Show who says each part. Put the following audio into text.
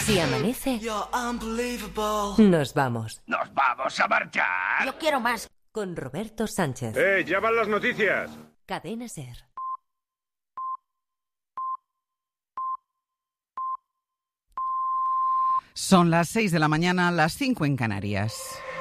Speaker 1: Si amanece, nos vamos.
Speaker 2: ¡Nos vamos a marchar!
Speaker 3: Yo quiero más.
Speaker 1: Con Roberto Sánchez.
Speaker 4: Ya van las noticias!
Speaker 1: Cadena SER.
Speaker 5: Son las 6 de la mañana, las 5 en Canarias.